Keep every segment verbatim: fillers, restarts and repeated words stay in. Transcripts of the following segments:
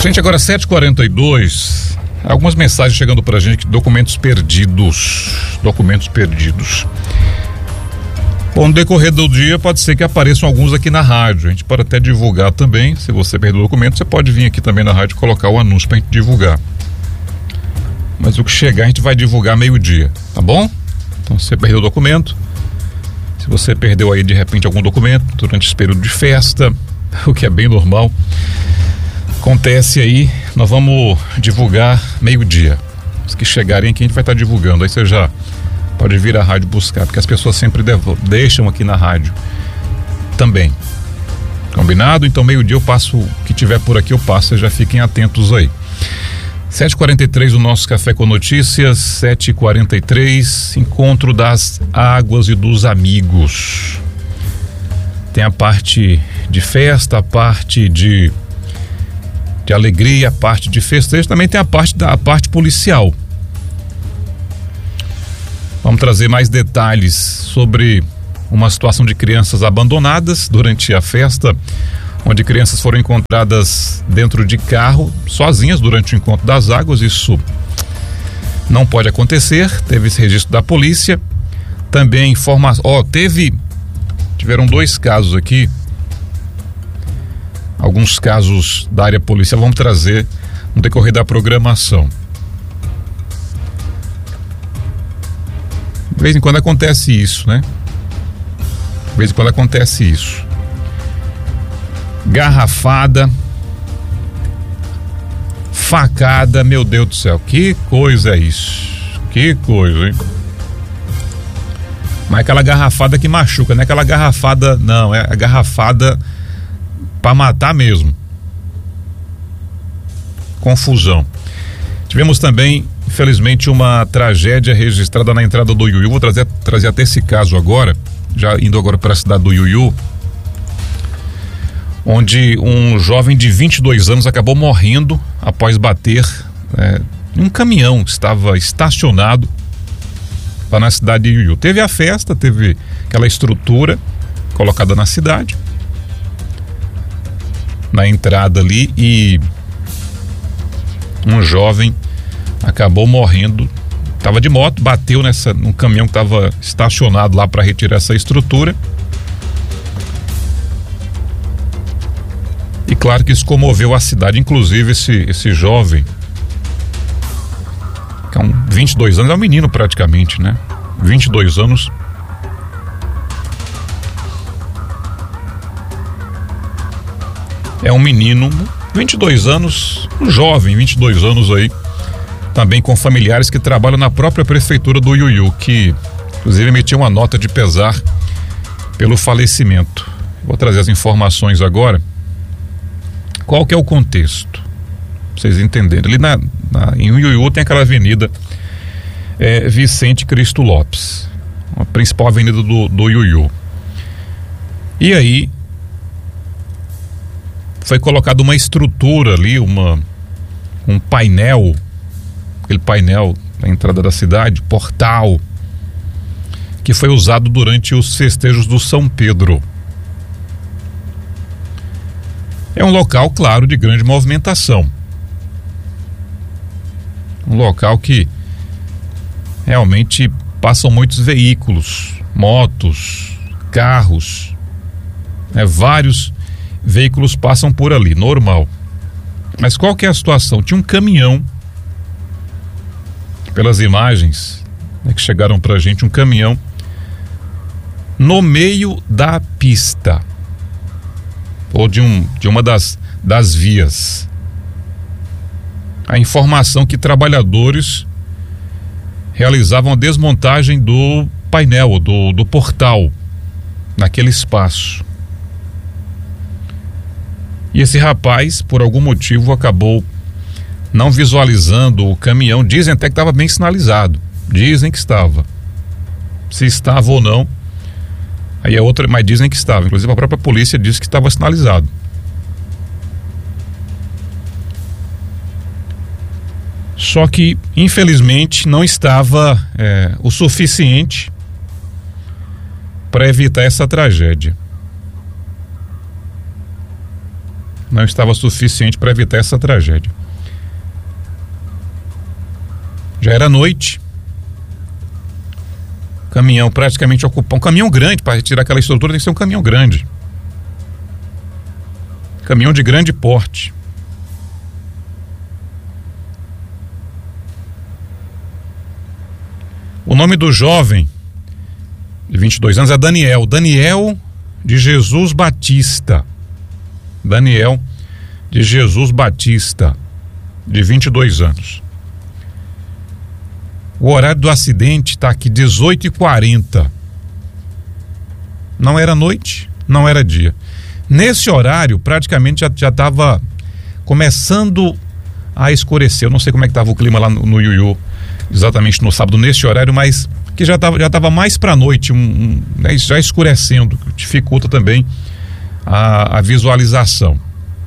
Gente, agora sete e quarenta e dois, algumas mensagens chegando pra gente, documentos perdidos, documentos perdidos. Bom, no decorrer do dia pode ser que apareçam alguns aqui na rádio, a gente pode até divulgar também. Se você perdeu o documento, você pode vir aqui também na rádio e colocar o anúncio pra gente divulgar. Mas o que chegar a gente vai divulgar meio-dia, tá bom? Então, se você perdeu o documento, se você perdeu aí de repente algum documento durante esse período de festa, o que é bem normal, acontece aí, nós vamos divulgar meio-dia. Os que chegarem aqui a gente vai estar divulgando, aí você já pode vir à rádio buscar, porque as pessoas sempre devo, deixam aqui na rádio também. Combinado? Então meio-dia eu passo, o que tiver por aqui eu passo, vocês já fiquem atentos aí. sete e quarenta e três, o nosso Café com Notícias. Sete e quarenta e três, encontro das águas e dos amigos. Tem a parte de festa, a parte de de alegria, a parte de festejo, também tem a parte da a parte policial. Vamos trazer mais detalhes sobre uma situação de crianças abandonadas durante a festa, onde crianças foram encontradas dentro de carro, sozinhas durante o encontro das águas. Isso não pode acontecer. Teve esse registro da polícia. Também informação, ó, teve, tiveram dois casos aqui, alguns casos da área policial, vamos trazer no decorrer da programação. De vez em quando acontece isso, né? De vez em quando acontece isso. Garrafada, facada, meu Deus do céu, que coisa é isso? Que coisa, hein? Mas aquela garrafada que machuca, não é aquela garrafada, não, é a garrafada para matar mesmo. Confusão. Tivemos também, infelizmente, uma tragédia registrada na entrada do Iuiú. Vou trazer, trazer até esse caso agora, já indo agora para a cidade do Iuiú, onde um jovem de vinte e dois anos acabou morrendo após bater é, em um caminhão que estava estacionado lá na cidade de Iuiú. Teve a festa, teve aquela estrutura colocada na cidade, na entrada ali, e um jovem acabou morrendo. Estava de moto, bateu nessa, num caminhão que estava estacionado lá para retirar essa estrutura. E claro que isso comoveu a cidade, inclusive esse, esse jovem, que é um vinte e dois anos, é um menino praticamente, né? vinte e dois anos. É um menino, vinte e dois anos, um jovem, vinte e dois anos aí, também com familiares que trabalham na própria prefeitura do Iuiú, que inclusive emitiu uma nota de pesar pelo falecimento. Vou trazer as informações agora. Qual que é o contexto? Pra vocês entenderem. Ali na, na, em Iuiú tem aquela avenida é, Vicente Cristo Lopes, a principal avenida do, do Iuiú. E aí foi colocada uma estrutura ali, uma, um painel, aquele painel na entrada da cidade, portal, que foi usado durante os festejos do São Pedro. É um local, claro, de grande movimentação. Um local que realmente passam muitos veículos, motos, carros, né? Vários veículos passam por ali, normal. Mas qual que é a situação? Tinha um caminhão, pelas imagens, né, que chegaram pra gente, um caminhão no meio da pista, ou de, um, de uma das, das vias. A informação que trabalhadores realizavam a desmontagem do painel, do, do portal, naquele espaço. E esse rapaz, por algum motivo, acabou não visualizando o caminhão. Dizem até que estava bem sinalizado. Dizem que estava. Se estava ou não, aí é outra, mas dizem que estava. Inclusive a própria polícia disse que estava sinalizado. Só que, infelizmente, não estava é, o suficiente para evitar essa tragédia. não estava suficiente para evitar essa tragédia. Já era noite, caminhão praticamente ocupado, um caminhão grande, para retirar aquela estrutura tem que ser um caminhão grande, caminhão de grande porte. O nome do jovem de vinte e dois anos é Daniel, Daniel de Jesus Batista, Daniel de Jesus Batista, de vinte e dois anos. O horário do acidente está aqui dezoito e quarenta. Não era noite, não era dia. Nesse horário, praticamente já estava começando a escurecer. Eu não sei como é que estava o clima lá no, no Iuiú, exatamente no sábado, nesse horário, mas que já estava já tava mais para a noite, um, um, né, já escurecendo, que dificulta também a, a visualização.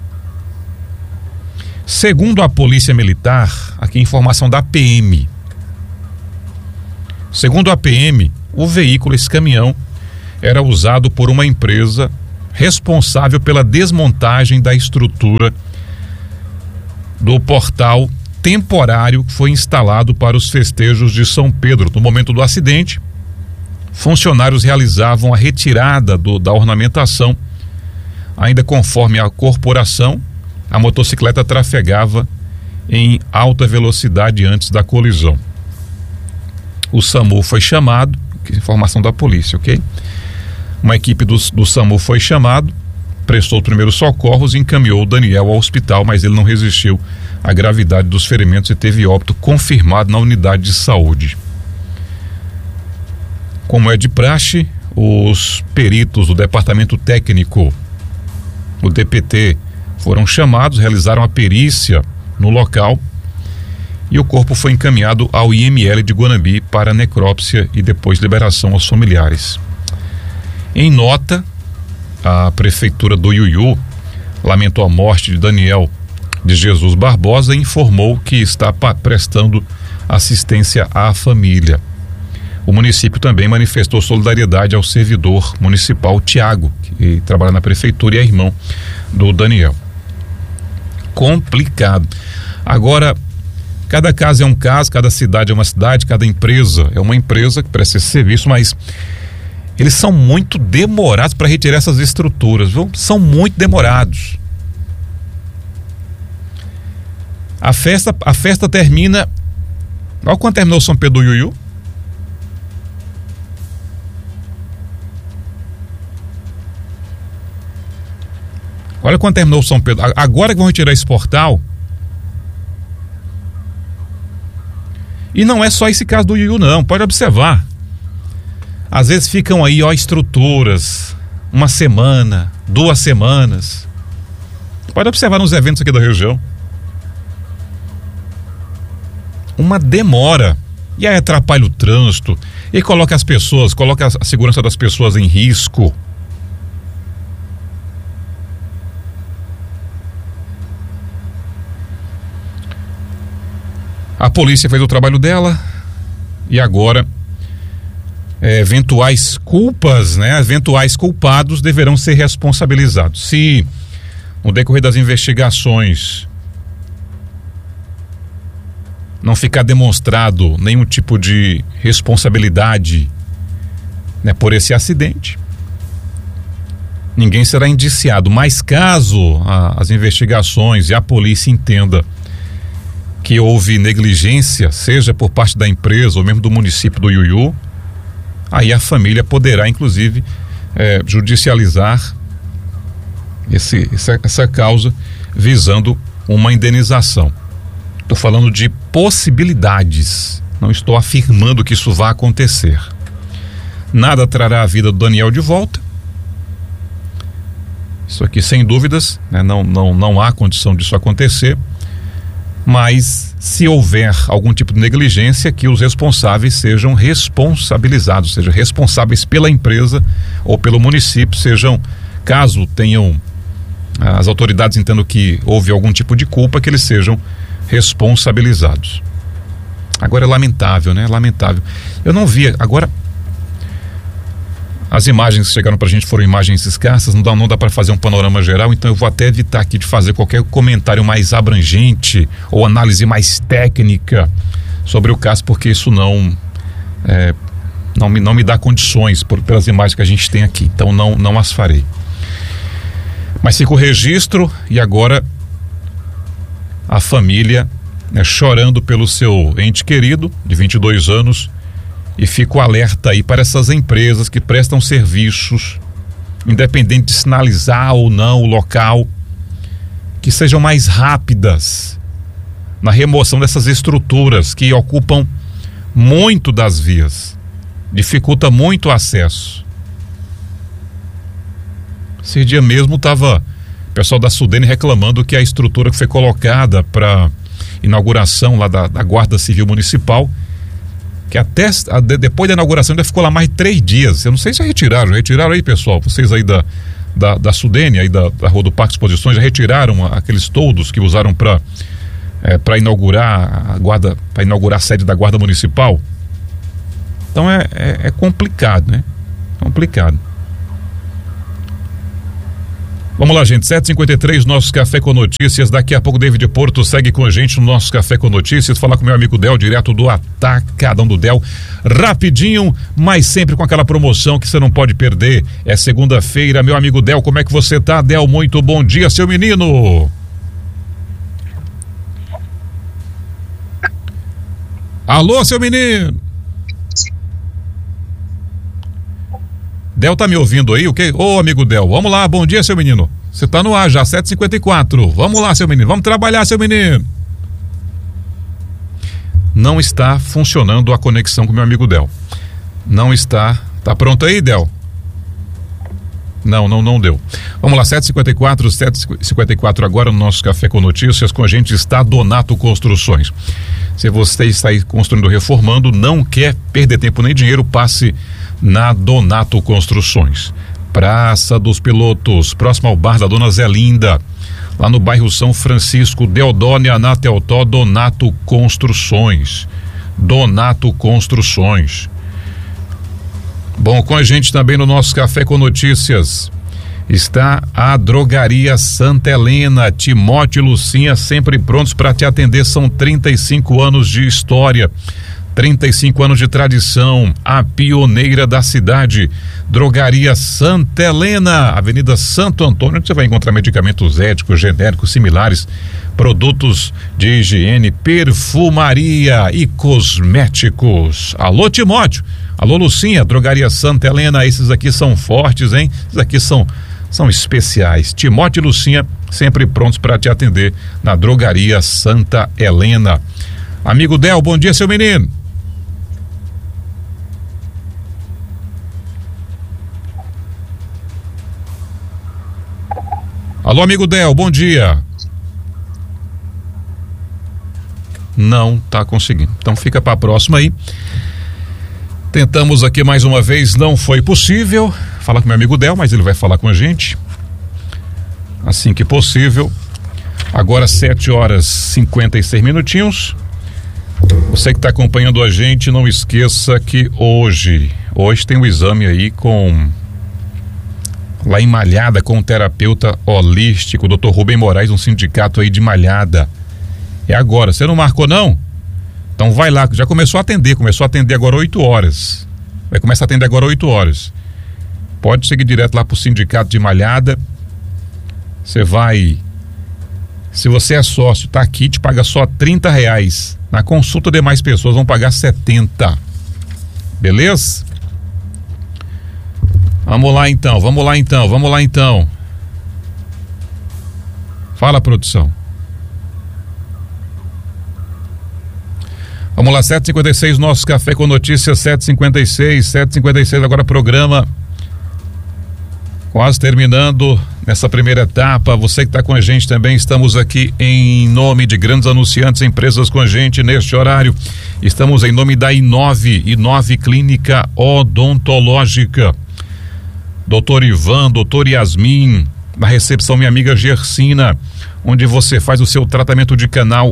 Segundo a Polícia Militar, aqui informação da P M. Segundo a P M, o veículo, esse caminhão, era usado por uma empresa responsável pela desmontagem da estrutura do portal temporário que foi instalado para os festejos de São Pedro. No momento do acidente, funcionários realizavam a retirada do, da ornamentação. Ainda conforme a corporação, a motocicleta trafegava em alta velocidade antes da colisão. O SAMU foi chamado, informação da polícia, ok? Uma equipe do, do SAMU foi chamado, prestou primeiros socorros e encaminhou o Daniel ao hospital, mas ele não resistiu à gravidade dos ferimentos e teve óbito confirmado na unidade de saúde. Como é de praxe, os peritos do Departamento Técnico, o D P T, foram chamados, realizaram a perícia no local e o corpo foi encaminhado ao I M L de Guanambi para necrópsia e depois liberação aos familiares. Em nota, a Prefeitura do Iuiú lamentou a morte de Daniel de Jesus Barbosa e informou que está prestando assistência à família. O município também manifestou solidariedade ao servidor municipal Tiago, que trabalha na prefeitura e é irmão do Daniel. Complicado. Agora, cada caso é um caso, cada cidade é uma cidade, cada empresa é uma empresa que presta esse serviço, mas eles são muito demorados para retirar essas estruturas, viu? São muito demorados. A festa, a festa termina. Olha quando terminou o São Pedro do Iuiú. Olha quando terminou o São Pedro. Agora que vão retirar esse portal. E não é só esse caso do Iuiú, não. Pode observar. Às vezes ficam aí, ó, estruturas. Uma semana, duas semanas. Pode observar nos eventos aqui da região. Uma demora. E aí atrapalha o trânsito. E coloca as pessoas, coloca a segurança das pessoas em risco. A polícia fez o trabalho dela e agora é, eventuais culpas, né, eventuais culpados deverão ser responsabilizados. Se no decorrer das investigações não ficar demonstrado nenhum tipo de responsabilidade, né, por esse acidente, ninguém será indiciado. Mas caso a, as investigações e a polícia entenda que houve negligência, seja por parte da empresa ou mesmo do município do Iuiú, aí a família poderá inclusive é, judicializar esse, essa, essa causa visando uma indenização. Estou falando de possibilidades, não estou afirmando que isso vá acontecer. Nada trará a vida do Daniel de volta. Isso aqui sem dúvidas, né? não, não, não há condição disso acontecer. Mas se houver algum tipo de negligência, que os responsáveis sejam responsabilizados, sejam responsáveis pela empresa ou pelo município, sejam, caso tenham, as autoridades entendam que houve algum tipo de culpa, que eles sejam responsabilizados. Agora é lamentável, né? Lamentável. Eu não vi, agora, As imagens que chegaram pra gente foram imagens escassas, não dá, não dá para fazer um panorama geral, então eu vou até evitar aqui de fazer qualquer comentário mais abrangente ou análise mais técnica sobre o caso, porque isso não é, não, me, não me dá condições por, pelas imagens que a gente tem aqui, então não, não as farei. Mas fica o registro e agora a família, né, chorando pelo seu ente querido de vinte e dois anos. E fico alerta aí para essas empresas que prestam serviços, independente de sinalizar ou não o local, que sejam mais rápidas na remoção dessas estruturas que ocupam muito das vias, dificulta muito o acesso. Esse dia mesmo estava o pessoal da Sudene reclamando que a estrutura que foi colocada para inauguração lá da, da Guarda Civil Municipal, que até a, de, depois da inauguração ainda ficou lá mais de três dias. Eu não sei se já retiraram, já retiraram aí, pessoal, vocês aí da, da, da Sudene, aí da, da Rua do Parque Exposições, já retiraram a, aqueles toldos que usaram para é, para inaugurar a guarda, para inaugurar a sede da Guarda Municipal. Então é, é, é complicado, né? Complicado. Vamos lá, gente, sete e cinquenta e três, nosso Café com Notícias. Daqui a pouco David Porto segue com a gente no nosso Café com Notícias, falar com meu amigo Del, direto do Atacadão do Del, rapidinho, mas sempre com aquela promoção que você não pode perder. É segunda-feira, meu amigo Del, como é que você tá, Del? Muito bom dia, seu menino. Alô, seu menino. Del, tá me ouvindo aí? O quê? Ô, amigo Del, vamos lá, bom dia, seu menino. Você tá no ar já, sete e cinquenta e quatro. Vamos lá, seu menino, vamos trabalhar, seu menino. Não está funcionando a conexão com meu amigo Del. Não está. Tá pronto aí, Del? Não, não, não deu. Vamos lá, sete e cinquenta e quatro, sete e cinquenta e quatro agora no nosso Café com Notícias. Com a gente está Donato Construções. Se você está aí construindo, reformando, não quer perder tempo nem dinheiro, passe na Donato Construções. Praça dos Pilotos, próximo ao bar da Dona Zelinda, lá no bairro São Francisco, Deodônia, na Teotó, Donato Construções. Donato Construções. Bom, com a gente também no nosso Café com Notícias está a Drogaria Santa Helena, Timóteo e Lucinha sempre prontos para te atender. São trinta e cinco anos de história, trinta e cinco anos de tradição, a pioneira da cidade. Drogaria Santa Helena, Avenida Santo Antônio, onde você vai encontrar medicamentos éticos, genéricos, similares, produtos de higiene, perfumaria e cosméticos. Alô, Timóteo. Alô, Lucinha, Drogaria Santa Helena, esses aqui são fortes, hein? Esses aqui são, são especiais. Timóteo e Lucinha sempre prontos para te atender na Drogaria Santa Helena. Amigo Del, bom dia, seu menino. Alô, amigo Del, bom dia. Não tá conseguindo. Então fica para a próxima aí. Tentamos aqui mais uma vez, não foi possível falar com meu amigo Del, mas ele vai falar com a gente assim que possível. Agora sete horas e cinquenta e seis minutinhos. Você que está acompanhando a gente, não esqueça que hoje, hoje tem um exame aí com, lá em Malhada, com o terapeuta holístico, o doutor Rubem Moraes, um sindicato aí de Malhada. É agora, você não marcou não? Então vai lá, já começou a atender, começou a atender agora oito horas. Vai começar a atender agora oito horas. Pode seguir direto lá pro sindicato de Malhada. Você vai, se você é sócio, tá aqui, te paga só trinta reais. Na consulta, demais pessoas vão pagar setenta. Beleza? Vamos lá então, vamos lá então, vamos lá então. Fala, produção. Vamos lá, sete e cinquenta e seis, nosso Café com Notícias, sete e cinquenta e seis, sete e cinquenta e seis, agora programa quase terminando nessa primeira etapa. Você que está com a gente também, estamos aqui em nome de grandes anunciantes, empresas com a gente neste horário. Estamos em nome da Inove, Inove Clínica Odontológica. Doutor Ivan, doutor Yasmin, na recepção minha amiga Gersina, onde você faz o seu tratamento de canal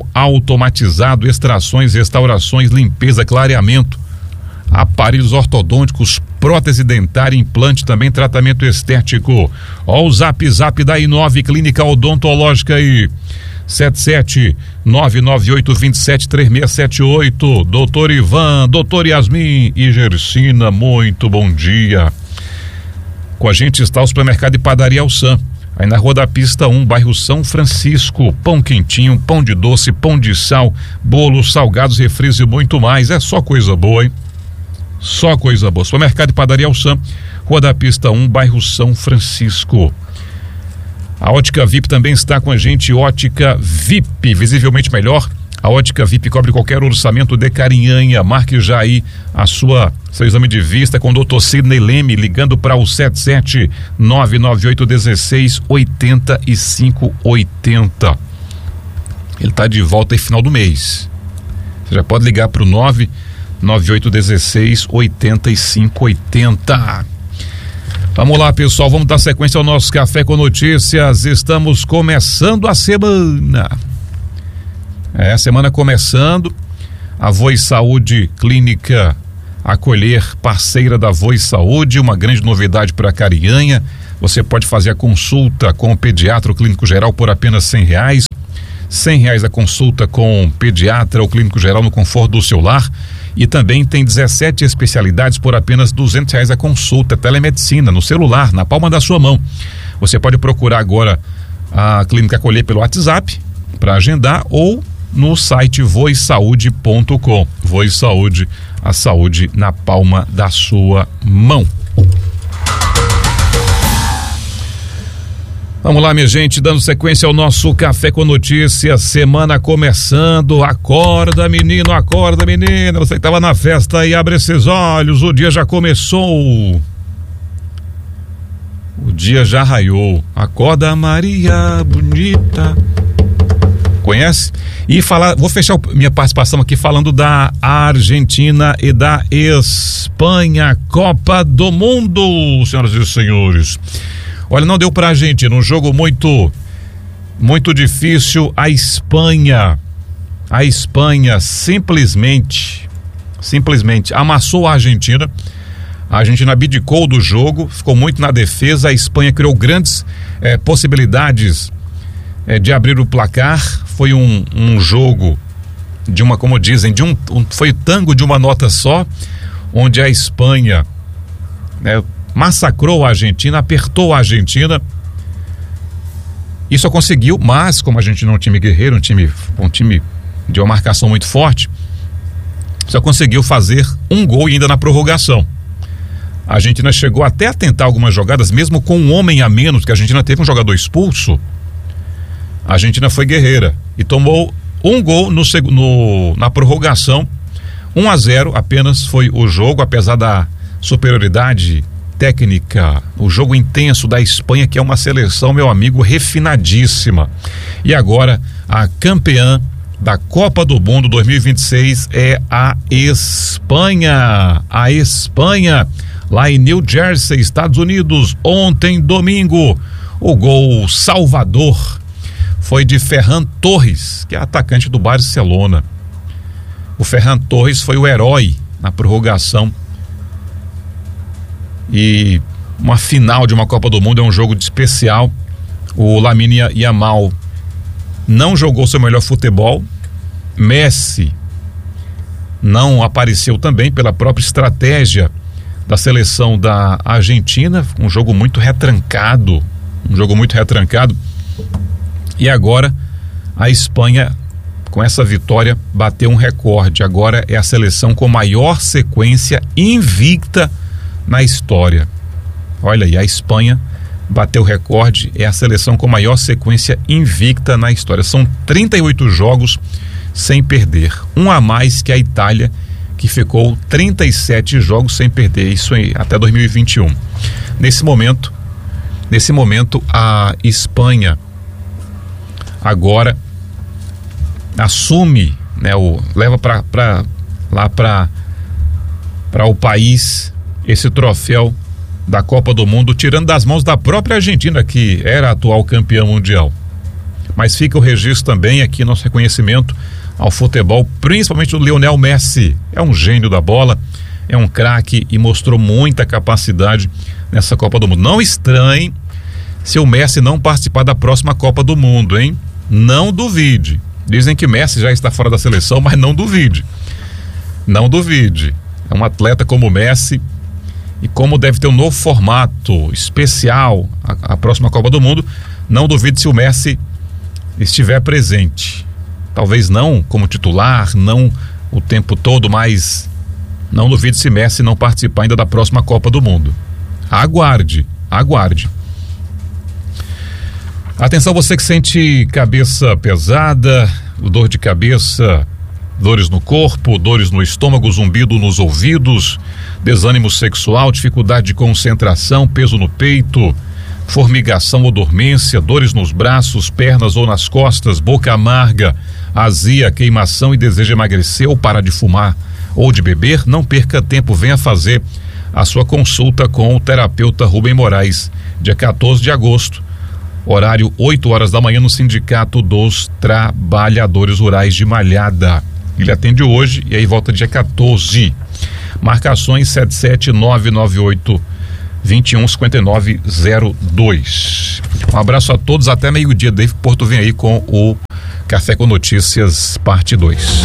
automatizado, extrações, restaurações, limpeza, clareamento, aparelhos ortodônticos prótese dentária, implante, também tratamento estético. Ó o zap zap da Inove Clínica Odontológica aí. sete sete nove nove oito dois sete três seis sete oito. Doutor Ivan, doutor Yasmin e Gersina, muito bom dia. Com a gente está o supermercado e padaria Alçã, aí na Rua da Pista um, bairro São Francisco. Pão quentinho, pão de doce, pão de sal, bolos, salgados, refris e muito mais. É só coisa boa, hein? Só coisa boa. Supermercado e padaria Alçã, Rua da Pista um, bairro São Francisco. A Ótica V I P também está com a gente. Ótica V I P, visivelmente melhor. A Ótica V I P cobre qualquer orçamento de Carinhanha. Marque já aí a sua, seu exame de vista com o doutor Sidney Leme, ligando para o sete sete nove nove oito um seis oito cinco oito zero. Ele está de volta aí final do mês. Você já pode ligar para o nove nove oito um seis oito cinco oito zero. Vamos lá, pessoal, vamos dar sequência ao nosso Café com Notícias. Estamos começando a semana. É, a semana começando. A Voz Saúde Clínica Acolher, parceira da Voz Saúde, uma grande novidade para Carinhanha. Você pode fazer a consulta com o pediatra ou clínico geral por apenas cem reais. cem reais a consulta com o pediatra ou clínico geral no conforto do seu lar. E também tem dezessete especialidades por apenas duzentos reais a consulta. Telemedicina no celular, na palma da sua mão. Você pode procurar agora a Clínica Acolher pelo WhatsApp para agendar ou no site voz saúde ponto com. Voz Saúde, a saúde na palma da sua mão. Vamos lá, minha gente, dando sequência ao nosso Café com Notícias, semana começando. Acorda, menino, acorda, menina, você que estava na festa aí, abre esses olhos, o dia já começou, o dia já raiou. Acorda, Maria bonita. Conhece? E falar, vou fechar o, minha participação aqui falando da Argentina e da Espanha, Copa do Mundo, senhoras e senhores. Olha, não deu pra Argentina, um jogo muito, muito difícil. A Espanha, a Espanha simplesmente, simplesmente amassou a Argentina. A Argentina abdicou do jogo, ficou muito na defesa. A Espanha criou grandes eh, possibilidades eh, de abrir o placar. Foi um, um jogo de uma, como dizem, de um, um, foi tango de uma nota só, onde a Espanha, né, massacrou a Argentina, apertou a Argentina e só conseguiu, mas como a Argentina é um time guerreiro, um time, um time de uma marcação muito forte, só conseguiu fazer um gol e ainda na prorrogação. A Argentina chegou até a tentar algumas jogadas, mesmo com um homem a menos, que a Argentina teve um jogador expulso. A Argentina foi guerreira e tomou um gol no, no, na prorrogação. um a zero apenas foi o jogo, apesar da superioridade técnica, o jogo intenso da Espanha, que é uma seleção, meu amigo, refinadíssima. E agora a campeã da Copa do Mundo dois mil e vinte e seis é a Espanha. A Espanha, lá em New Jersey, Estados Unidos, ontem, domingo. O gol salvador foi de Ferran Torres, que é atacante do Barcelona. O Ferran Torres foi o herói na prorrogação. E uma final de uma Copa do Mundo é um jogo de especial. O Lamine Yamal não jogou seu melhor futebol. Messi não apareceu também pela própria estratégia da seleção da Argentina. Um jogo muito retrancado, um jogo muito retrancado. E agora a Espanha, com essa vitória, bateu um recorde. Agora é a seleção com maior sequência invicta na história. Olha aí, a Espanha bateu o recorde, é a seleção com maior sequência invicta na história. São trinta e oito jogos sem perder, um a mais que a Itália, que ficou trinta e sete jogos sem perder, isso aí, até dois mil e vinte e um. Nesse momento, nesse momento a Espanha agora assume, né, o, leva para lá para para o país esse troféu da Copa do Mundo, tirando das mãos da própria Argentina, que era a atual campeã mundial. Mas fica o registro também aqui, nosso reconhecimento ao futebol, principalmente do Lionel Messi. É um gênio da bola, é um craque e mostrou muita capacidade nessa Copa do Mundo. Não estranhe se o Messi não participar da próxima Copa do Mundo, hein? Não duvide. Dizem que Messi já está fora da seleção, mas não duvide. Não duvide. É um atleta como o Messi, e como deve ter um novo formato especial a, a próxima Copa do Mundo, não duvide se o Messi estiver presente. Talvez não como titular, não o tempo todo, mas não duvide se Messi não participar ainda da próxima Copa do Mundo. Aguarde, aguarde. Atenção, você que sente cabeça pesada, dor de cabeça, dores no corpo, dores no estômago, zumbido nos ouvidos, desânimo sexual, dificuldade de concentração, peso no peito, formigação ou dormência, dores nos braços, pernas ou nas costas, boca amarga, azia, queimação e deseja emagrecer ou parar de fumar ou de beber, não perca tempo, venha fazer a sua consulta com o terapeuta Rubem Moraes, dia quatorze de agosto, horário oito horas da manhã no Sindicato dos Trabalhadores Rurais de Malhada. Ele atende hoje e aí volta dia quatorze. Marcações sete sete nove nove oito dois um cinco nove zero dois. Um abraço a todos, até meio-dia. Dave Porto vem aí com o Café com Notícias, parte dois.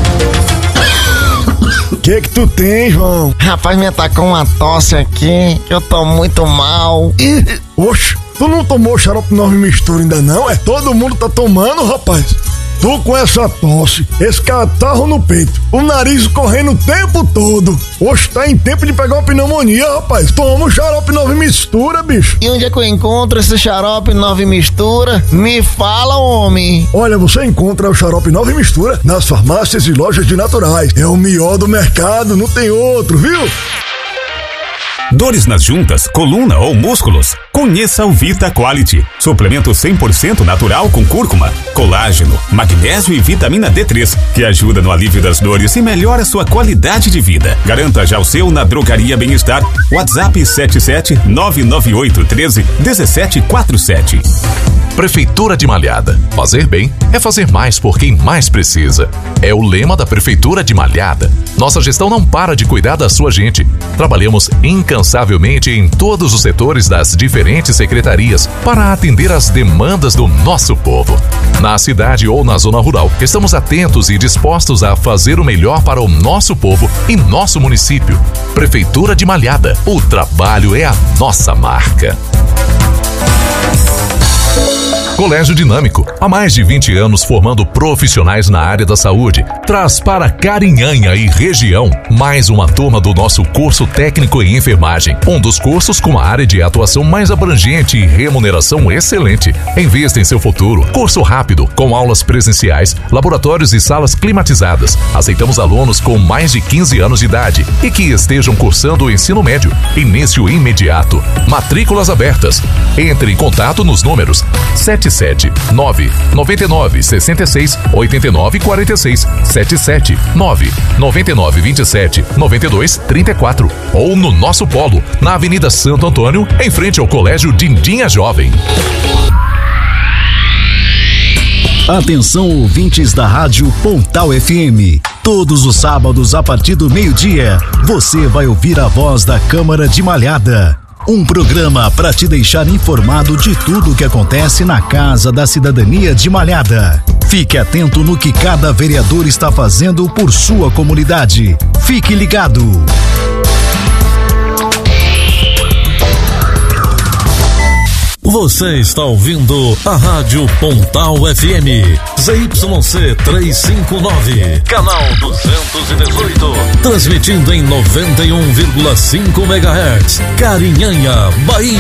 O que que tu tem, João? Rapaz, me atacou uma tosse aqui, que eu tô muito mal. Ih, oxe, tu não tomou xarope nove mistura ainda não? É, todo mundo tá tomando, rapaz. Tu com essa tosse, esse catarro no peito, o nariz correndo o tempo todo. Oxe, tá em tempo de pegar uma pneumonia, rapaz. Toma o xarope nove mistura, bicho. E onde é que eu encontro esse xarope nove mistura? Me fala, homem. Olha, você encontra o xarope nove mistura nas farmácias e lojas de naturais. É o melhor do mercado, não tem outro, viu? Dores nas juntas, coluna ou músculos? Conheça o Vita Quality. Suplemento cem por cento natural com cúrcuma, colágeno, magnésio e vitamina D três, que ajuda no alívio das dores e melhora sua qualidade de vida. Garanta já o seu na Drogaria Bem-Estar. WhatsApp sete sete nove nove oito um três um sete quatro sete. Prefeitura de Malhada. Fazer bem é fazer mais por quem mais precisa. É o lema da Prefeitura de Malhada. Nossa gestão não para de cuidar da sua gente. Trabalhamos incansavelmente em todos os setores das diferentes secretarias para atender às demandas do nosso povo. Na cidade ou na zona rural, estamos atentos e dispostos a fazer o melhor para o nosso povo e nosso município. Prefeitura de Malhada. O trabalho é a nossa marca. Colégio Dinâmico, há mais de vinte anos formando profissionais na área da saúde, traz para Carinhanha e região mais uma turma do nosso curso técnico em enfermagem, um dos cursos com a área de atuação mais abrangente e remuneração excelente. Invista em seu futuro. Curso rápido, com aulas presenciais, laboratórios e salas climatizadas. Aceitamos alunos com mais de quinze anos de idade e que estejam cursando o ensino médio. Início imediato. Matrículas abertas. Entre em contato nos números sete sete nove nove nove seis seis oito nove quatro seis, sete sete nove nove nove dois sete nove dois três quatro ou no nosso polo, na Avenida Santo Antônio, em frente ao Colégio Dindinha Jovem. Atenção, ouvintes da Rádio Pontal F M. Todos os sábados, a partir do meio-dia, você vai ouvir a voz da Câmara de Malhada. Um programa para te deixar informado de tudo o que acontece na Casa da Cidadania de Malhada. Fique atento no que cada vereador está fazendo por sua comunidade. Fique ligado. Você está ouvindo a Rádio Pontal F M, Z Y C trezentos e cinquenta e nove, canal duzentos e dezoito, transmitindo em noventa e um vírgula cinco megahertz, Carinhanha, Bahia.